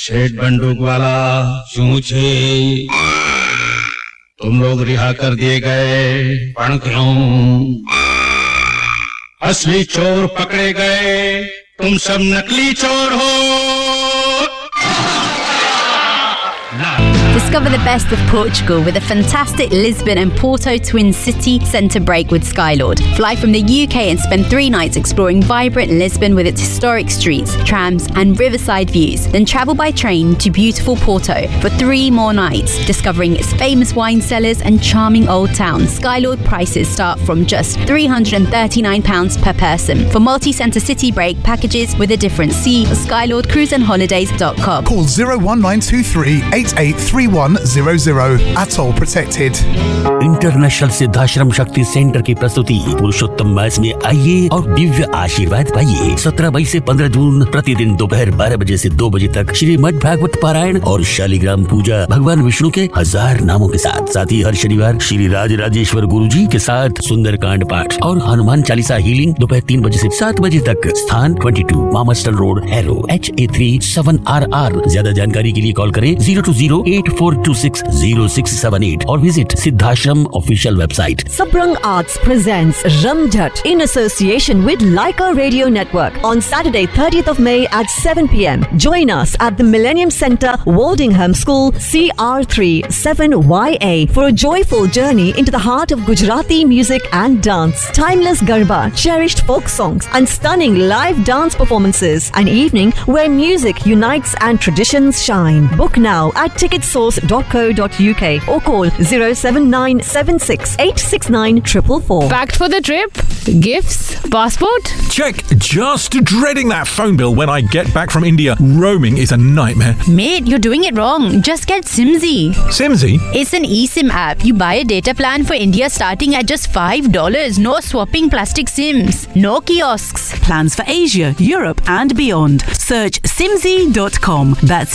शेठ बंदूक वाला चूचे, तुम लोग रिहा कर दिए गए, पण क्यों? असली चोर पकड़े गए, तुम सब नकली चोर हो। Discover the best of Portugal with a fantastic Lisbon and Porto Twin City Centre break with Skylord. Fly from the UK and spend 3 nights exploring vibrant Lisbon with its historic streets, trams and riverside views. Then travel by train to beautiful Porto for 3 more nights, discovering its famous wine cellars and charming old town. Skylord prices start from just £339 per person. For multi-centre city break packages with a difference, see skylordcruiseandholidays.com. Call 01923 883100. Atoll protected. International Siddhashram शक्ति centre की प्रस्तुति पुरुषोत्तम मास में आइए और दिव्य आशीर्वाद पाइए। 17 मई से 15 जून प्रतिदिन दोपहर 12 बजे से 2 बजे तक श्रीमद् भागवत पारायण और शालिग्राम पूजा भगवान विष्णु के 1000 नामों के साथ। साथ ही हर शनिवार श्री राज राजेश्वर गुरु जी के साथ सुंदरकांड पाठ और हनुमान चालीसा हीलिंग दोपहर 3 बजे से 7 बजे तक। स्थान 22 मामस्टन रोड, हैरो, HA3 7RR। ज्यादा जानकारी के लिए कॉल करें 02084260678 और visit Siddhashram official website. Sabrang Arts presents Ramjat in association with Laika Radio Network on Saturday 30th of May at 7 p.m. Join us at the Millennium Centre, Waldingham School, CR3 7YA for a joyful journey into the heart of Gujarati music and dance. Timeless Garba, cherished folk songs and stunning live dance performances. An evening where music unites and traditions shine. Book now at ticketsource.co.uk or call 07976869444. Packed for the trip? Gifts? Passport? Check. Just dreading that phone bill when I get back from India. Roaming is a nightmare. Mate, you're doing it wrong. Just get Simzy. Simzy? It's an eSIM app. You buy a data plan for India starting at just $5. No swapping plastic SIMs. No kiosks. Plans for Asia, Europe and beyond. Search simzy.com. That's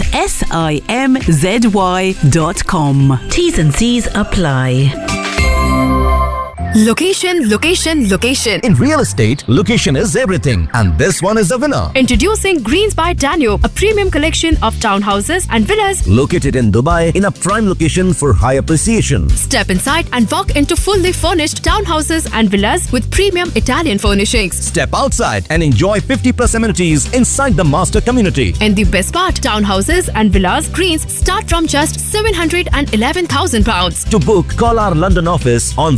SIMZY.com. T's and C's apply. Location, location, location. In real estate, location is everything. And this one is the winner. Introducing Greens by Danube, a premium collection of townhouses and villas located in Dubai in a prime location for high appreciation. Step inside and walk into fully furnished townhouses and villas with premium Italian furnishings. Step outside and enjoy 50+ amenities inside the master community. And the best part, townhouses and villas Greens start from just £711,000. To book, call our London office on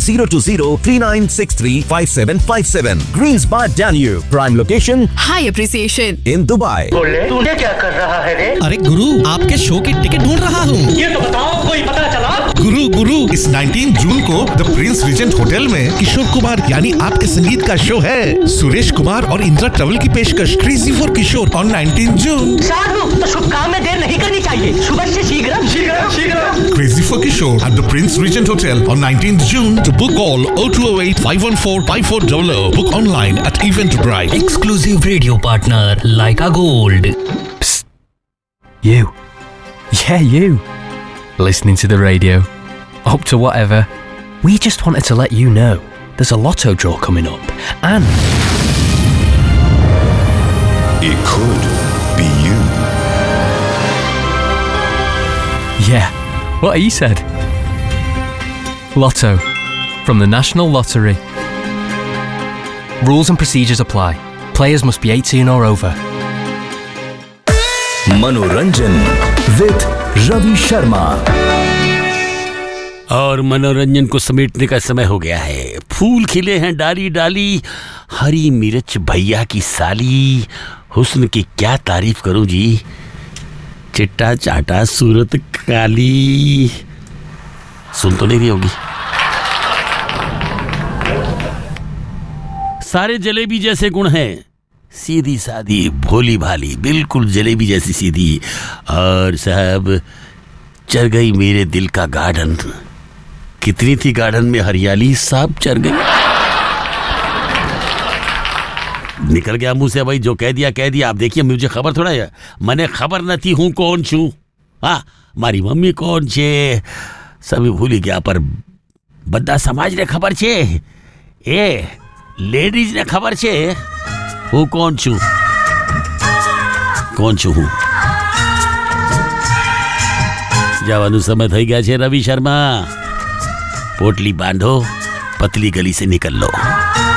020-3963-5757. Greens by Danube, prime location, high appreciation in Dubai. तूने क्या कर रहा है रे? अरे गुरु, आपके show की ticket ढूंढ रहा हूँ। ये तो बताओ, कोई पता चला? गुरु, इस 19 जून को द प्रिंस रिजेंट होटल में किशोर कुमार यानी आपके संगीत का शो है। सुरेश कुमार और इंदिरा ट्रैवल की पेशकश क्रेजी फॉर किशोर ऑन 19 जून। साधु, तो शुभ काम में देर नहीं करनी चाहिए। सुबह से शीघ्र। Crazy for Kishore at the Prince Regent Hotel on 19th June. To book all 0208-514-5400. Book online at Eventbrite. Exclusive radio partner Laika Gold. Psst. You. Yeah, you. Listening to the radio. Up to whatever. We just wanted to let you know there's a lotto draw coming up. And it could be you. Yeah, what he said. Lotto from the National Lottery. Rules and procedures apply. Players must be 18 or over. Manoranjan with Ravi Sharma. और मनोरंजन को समेटने का समय हो गया है। फूल खिले हैं डाली डाली, हरी मिर्च भैया की साली, हुस्न की क्या तारीफ करूं जी, चिट्टा चाटा सूरत काली। सुन तो नहीं रही होगी। सारे जलेबी जैसे गुण हैं, सीधी सादी भोली भाली, बिल्कुल जलेबी जैसी सीधी। और साहब चर गई मेरे दिल का गार्डन। कितनी थी गार्डन में हरियाली, सब चर गई। निकल गया मुंह से भाई, जो कह दिया कह दिया। आप देखिए, मुझे खबर थोड़ा है, मैंने खबर नहीं हूँ कौन छू। हाँ, हमारी मम्मी कौन छे सभी भूल गया, पर बद्दा समाज ने खबर छे, ए लेडीज ने खबर छे हूँ कौन छू हूँ। જવાનો સમય થઈ ગયા છે રવિ શર્મા. પોટલી બાંધો, પતલી ગલી से निकल लो.